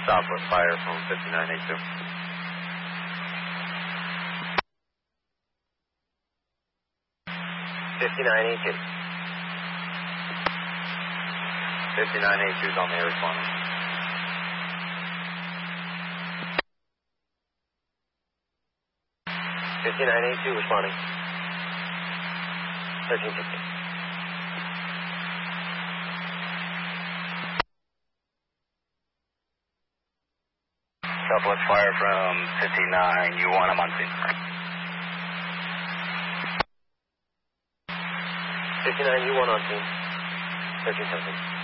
Southwest fire from 5982. $5982 is on the air responding. $5982 responding. 1360. Southwest fire from 59, you want, I'm on scene. 59, you want on scene. 13 something.